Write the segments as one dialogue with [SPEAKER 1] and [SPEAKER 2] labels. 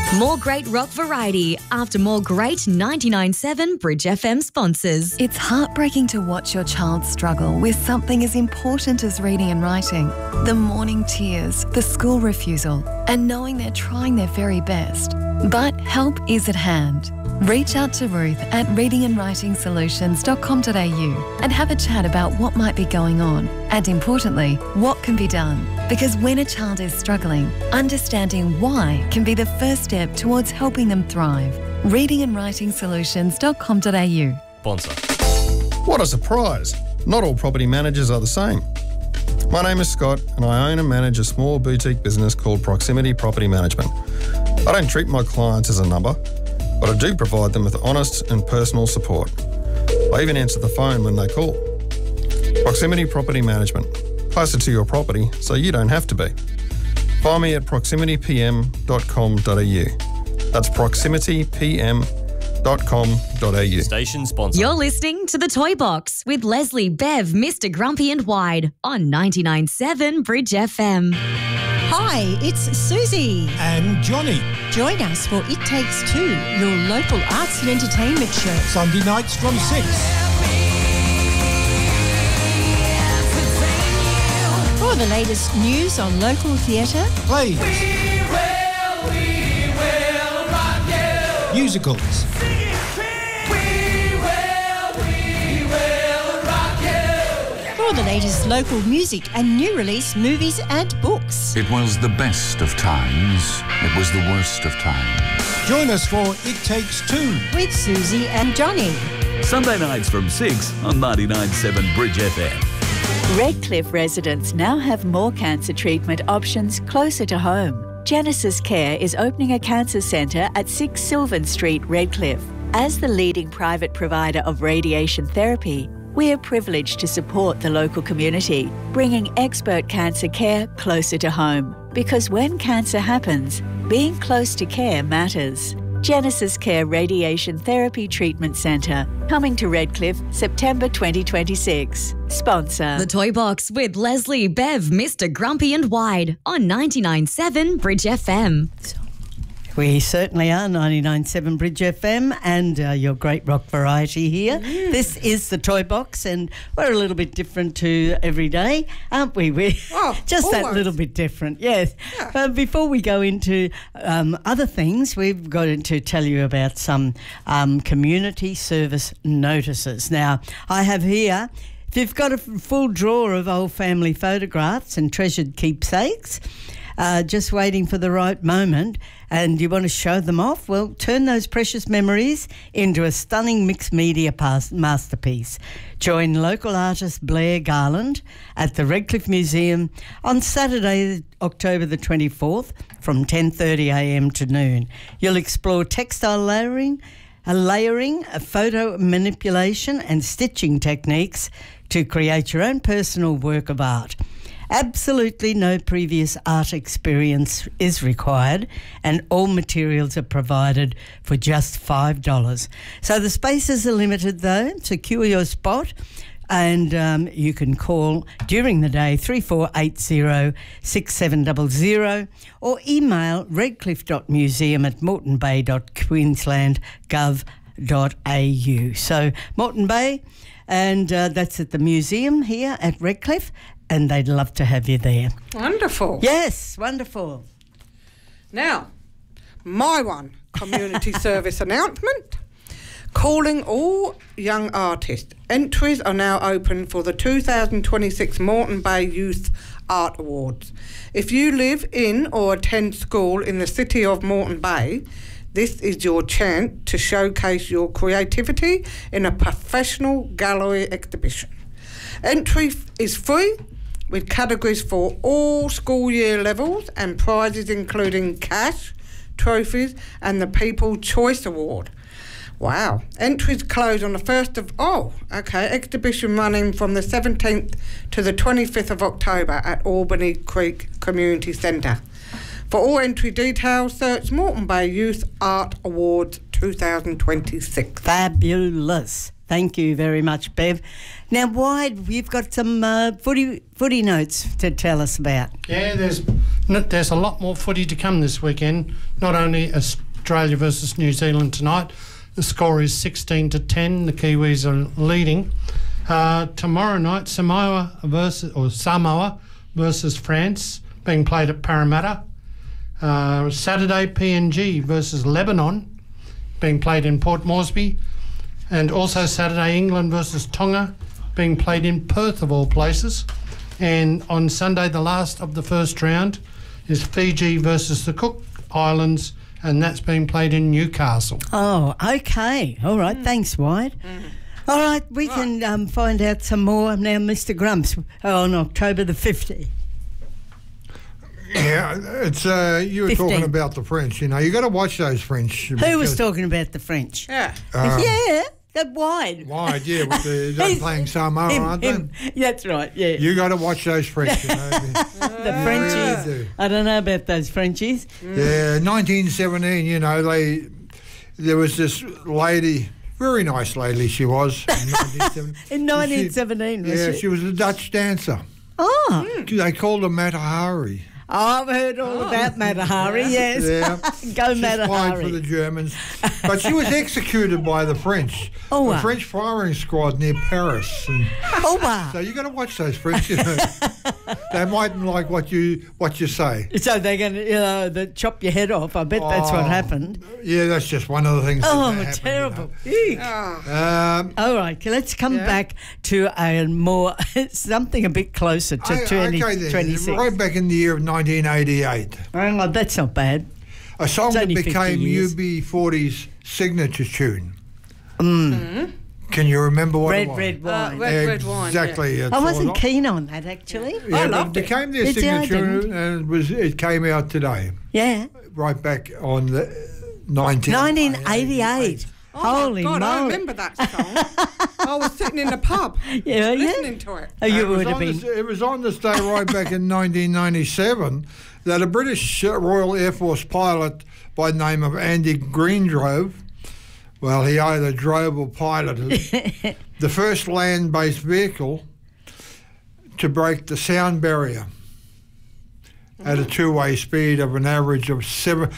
[SPEAKER 1] More great rock variety after more great 99.7 Bridge FM sponsors.
[SPEAKER 2] It's heartbreaking to watch your child struggle with something as important as reading and writing. The morning tears, the school refusal, and knowing they're trying their very best. But help is at hand. Reach out to Ruth at readingandwritingsolutions.com.au and have a chat about what might be going on and, importantly, what can be done. Because when a child is struggling, understanding why can be the first step towards helping them thrive. readingandwritingsolutions.com.au.
[SPEAKER 3] Sponsor.
[SPEAKER 4] What a surprise! Not all property managers are the same. My name is Scott and I own and manage a small boutique business called Proximity Property Management. I don't treat my clients as a number, but I do provide them with honest and personal support. I even answer the phone when they call. Proximity Property Management. Closer to your property so you don't have to be. Find me at proximitypm.com.au. That's proximitypm.com.au.
[SPEAKER 3] Station sponsor.
[SPEAKER 1] You're listening to The Toy Box with Leslie, Bev, Mr. Grumpy and Wide on 99.7 Bridge FM.
[SPEAKER 5] Hi, it's Susie.
[SPEAKER 6] And Johnny.
[SPEAKER 5] Join us for It Takes Two, your local arts and entertainment show.
[SPEAKER 6] Sunday nights from 6.
[SPEAKER 5] For the latest news on local theatre,
[SPEAKER 6] Plays.
[SPEAKER 7] We will rock you.
[SPEAKER 6] Musicals.
[SPEAKER 7] Sing it, we will rock you.
[SPEAKER 5] for the latest local music and new release movies and books.
[SPEAKER 8] It was the best of times. It was the worst of times.
[SPEAKER 6] Join us for It Takes Two.
[SPEAKER 5] With Susie and Johnny.
[SPEAKER 9] Sunday nights from 6 on 99.7 Bridge FM.
[SPEAKER 10] Redcliffe residents now have more cancer treatment options closer to home. Genesis Care is opening a cancer centre at 6 Sylvan Street, Redcliffe. As the leading private provider of radiation therapy, we are privileged to support the local community, bringing expert cancer care closer to home. Because when cancer happens, being close to care matters. Genesis Care Radiation Therapy Treatment Centre, coming to Redcliffe, September 2026. Sponsor.
[SPEAKER 1] The Toy Box with Leslie, Bev, Mr. Grumpy and Wide on 99.7 Bridge FM.
[SPEAKER 11] We certainly are 99.7 Bridge FM and your great rock variety here. Mm. This is the Toy Box and we're a little bit different to every day, aren't we? We're just that little bit different, yes. Yeah. Before we go into other things, we've got to tell you about some community service notices. Now, I have here, if you've got a full drawer of old family photographs and treasured keepsakes, just waiting for the right moment and you want to show them off, well, turn those precious memories into a stunning mixed media masterpiece. Join local artist Blair Garland at the Redcliffe Museum on Saturday, October the 24th from 10:30am to noon. You'll explore textile layering, photo manipulation and stitching techniques to create your own personal work of art. Absolutely no previous art experience is required and all materials are provided for just $5. So the spaces are limited though. Secure your spot and you can call during the day 3480-6700 or email redcliffe.museum@moretonbay.queensland.gov.au. So Moreton Bay, and that's at the museum here at Redcliffe. And they'd love to have you there.
[SPEAKER 12] Wonderful.
[SPEAKER 11] Yes, wonderful.
[SPEAKER 12] Now, my one community service announcement. Calling all young artists. Entries are now open for the 2026 Moreton Bay Youth Art Awards. If you live in or attend school in the city of Moreton Bay, this is your chance to showcase your creativity in a professional gallery exhibition. Entry is free, with categories for all school year levels and prizes including cash, trophies and the People's Choice Award. Wow. Entries close on the 1st of... exhibition running from the 17th to the 25th of October at Albany Creek Community Centre. For all entry details, search Moreton Bay Youth Art Awards 2026.
[SPEAKER 11] Fabulous. Thank you very much, Bev. Now, Wide, you've got some footy notes to tell us about.
[SPEAKER 6] Yeah, there's
[SPEAKER 3] there's a lot more footy to come this weekend. Not only Australia versus New Zealand tonight. The score is 16-10. The Kiwis are leading. Tomorrow night, Samoa versus France, being played at Parramatta. Saturday, PNG versus Lebanon, being played in Port Moresby. And also Saturday, England versus Tonga, being played in Perth, of all places. And on Sunday, the last of the first round is Fiji versus the Cook Islands, and that's being played in Newcastle.
[SPEAKER 11] Oh, okay. All right. Thanks, Wide. All right, we can find out some more now, Mr. Grumps, on October the 50th.
[SPEAKER 13] Yeah, it's you were
[SPEAKER 11] 15.
[SPEAKER 13] talking about the French. You know, you got to watch those French.
[SPEAKER 11] Who was talking about the French?
[SPEAKER 12] Yeah.
[SPEAKER 11] That Wide.
[SPEAKER 13] Wide, yeah. They're playing Samoa, aren't they?
[SPEAKER 11] That's right, yeah.
[SPEAKER 13] You got to watch those French. You know.
[SPEAKER 11] The Frenchies.
[SPEAKER 13] Yeah.
[SPEAKER 11] I don't know about those Frenchies.
[SPEAKER 13] Yeah, 1917, you know, there was this lady, very nice lady she was, in 1917.
[SPEAKER 11] In 1917, was
[SPEAKER 13] Yeah,
[SPEAKER 11] she?
[SPEAKER 13] she was a Dutch dancer.
[SPEAKER 11] Oh.
[SPEAKER 13] They called her Matahari.
[SPEAKER 11] I've heard all about Matahari, yes.
[SPEAKER 13] Yeah.
[SPEAKER 11] Go
[SPEAKER 13] She spied
[SPEAKER 11] Matahari.
[SPEAKER 13] for the Germans. But she was executed by the French.
[SPEAKER 11] Oh,
[SPEAKER 13] the French firing squad near Paris. And
[SPEAKER 11] wow.
[SPEAKER 13] so you got to watch those French. You know. They mightn't like what you say.
[SPEAKER 11] So they're going to, chop your head off. I bet that's what happened.
[SPEAKER 13] Yeah, that's just one of the things.
[SPEAKER 11] Oh,
[SPEAKER 13] that happened,
[SPEAKER 11] terrible.
[SPEAKER 13] You know.
[SPEAKER 11] All right, let's come back to a more something a bit closer to 2026.
[SPEAKER 13] Right back in the year of 1988.
[SPEAKER 11] Oh, that's not bad.
[SPEAKER 13] A song
[SPEAKER 11] It's
[SPEAKER 13] that
[SPEAKER 11] only 50
[SPEAKER 13] became
[SPEAKER 11] years.
[SPEAKER 13] UB40's signature tune. Can you remember what it was?
[SPEAKER 11] Red Wine.
[SPEAKER 12] Red Wine.
[SPEAKER 13] Exactly.
[SPEAKER 12] Yeah.
[SPEAKER 11] I wasn't keen on that, actually.
[SPEAKER 13] Yeah,
[SPEAKER 12] I
[SPEAKER 13] but
[SPEAKER 12] loved
[SPEAKER 13] it became their
[SPEAKER 11] Did you? I
[SPEAKER 13] signature,
[SPEAKER 11] didn't.
[SPEAKER 13] and it came out today,
[SPEAKER 11] Yeah.
[SPEAKER 13] right back on the 1988.
[SPEAKER 11] Holy
[SPEAKER 12] God, I
[SPEAKER 11] moly.
[SPEAKER 12] remember that song. I was sitting in the pub listening to it.
[SPEAKER 11] Oh, you
[SPEAKER 13] It was
[SPEAKER 11] would have
[SPEAKER 13] on
[SPEAKER 11] been.
[SPEAKER 13] it was on this day right back in 1997 that a British Royal Air Force pilot by the name of Andy Greendrove, well, he either drove or piloted the first land-based vehicle to break the sound barrier at a two-way speed of an average of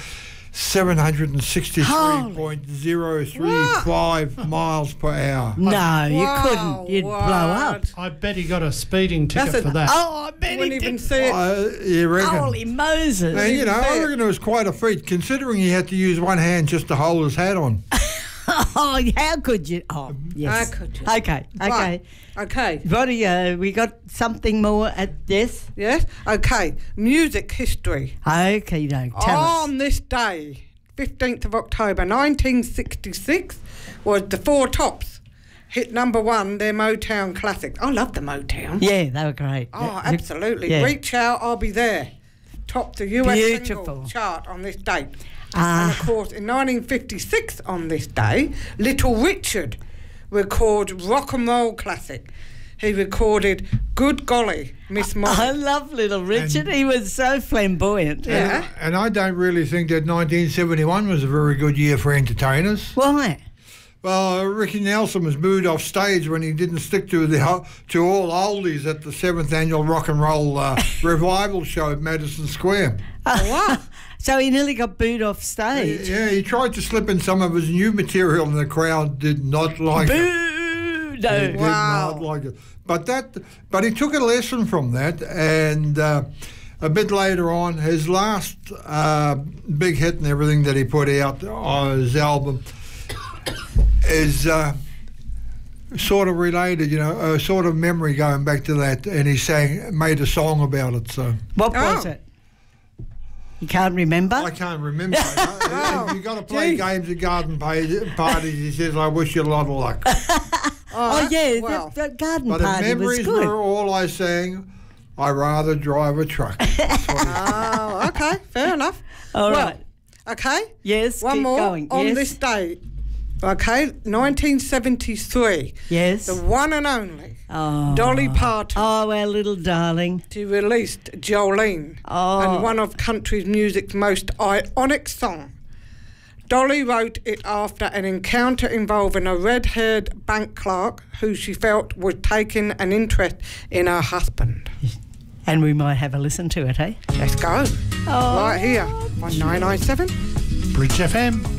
[SPEAKER 13] 763.035 miles per hour.
[SPEAKER 11] No, you couldn't. You'd blow up.
[SPEAKER 3] I bet he got a speeding ticket for that.
[SPEAKER 11] Oh, I bet he
[SPEAKER 12] Wouldn't even
[SPEAKER 11] did.
[SPEAKER 12] see it.
[SPEAKER 13] You reckon?
[SPEAKER 11] Holy Moses.
[SPEAKER 13] And, you know, I reckon it was quite a feat, considering he had to use one hand just to hold his hat on.
[SPEAKER 11] Oh, how could you? Oh, yes.
[SPEAKER 12] How could you?
[SPEAKER 11] Okay.
[SPEAKER 12] Right. Okay.
[SPEAKER 11] Roddy, we got something more at this?
[SPEAKER 12] Yes? Okay. Music history.
[SPEAKER 11] Okay, no, tell us.
[SPEAKER 12] On this day, 15th of October 1966, was the Four Tops. Hit number one, their Motown classic. I love the Motown.
[SPEAKER 11] Yeah, they were great.
[SPEAKER 12] Oh, absolutely.
[SPEAKER 11] Yeah.
[SPEAKER 12] Reach Out, I'll Be There. Topped the US
[SPEAKER 11] Beautiful.
[SPEAKER 12] single chart on this date. And of course, in 1956 on this day, Little Richard recorded rock and roll classic. He recorded Good Golly, Miss Molly.
[SPEAKER 11] I love Little Richard. He was so flamboyant.
[SPEAKER 12] Yeah.
[SPEAKER 13] And I don't really think that 1971 was a very good year for entertainers.
[SPEAKER 11] Why?
[SPEAKER 13] Well, Ricky Nelson was booed off stage when he didn't stick to all oldies at the 7th annual rock and roll revival show at Madison Square.
[SPEAKER 12] Wow.
[SPEAKER 11] So he nearly got booed off stage.
[SPEAKER 13] Yeah, he tried to slip in some of his new material, and the crowd did not like it.
[SPEAKER 11] Boo! No.
[SPEAKER 13] They did not like it. But he took a lesson from that, and a bit later on, his last big hit and everything that he put out on his album is sort of related, you know, a sort of memory going back to that, and he made a song about it. So
[SPEAKER 11] what was it? You can't remember?
[SPEAKER 13] I can't remember. You got to play games at garden parties. He says, "I wish you a lot of luck."
[SPEAKER 11] That garden
[SPEAKER 13] but
[SPEAKER 11] party
[SPEAKER 13] the memories
[SPEAKER 11] was good.
[SPEAKER 13] were all I sang. I rather drive a truck.
[SPEAKER 12] Oh, okay, fair enough.
[SPEAKER 11] All right.
[SPEAKER 12] Okay.
[SPEAKER 11] Yes.
[SPEAKER 12] One
[SPEAKER 11] keep
[SPEAKER 12] more
[SPEAKER 11] going.
[SPEAKER 12] on
[SPEAKER 11] yes.
[SPEAKER 12] this day. Okay, 1973.
[SPEAKER 11] Yes.
[SPEAKER 12] The one and only
[SPEAKER 11] Oh.
[SPEAKER 12] Dolly Parton.
[SPEAKER 11] Oh, our little darling.
[SPEAKER 12] She released Jolene, and one of country music's most iconic songs. Dolly wrote it after an encounter involving a red-haired bank clerk who she felt was taking an interest in her husband.
[SPEAKER 11] And we might have a listen to it, eh?
[SPEAKER 12] Let's go.
[SPEAKER 11] Oh.
[SPEAKER 12] Right here on 997
[SPEAKER 3] Bridge FM.